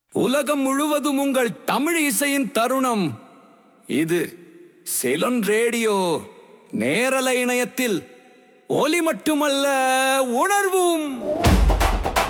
உலகம் முழுவதும் உங்கள் தமிழ் இசையின் தருணம் இது. சிலோன் ரேடியோ நேரலை இணையத்தில் ஒலி மட்டுமல்ல, உணர்வும்.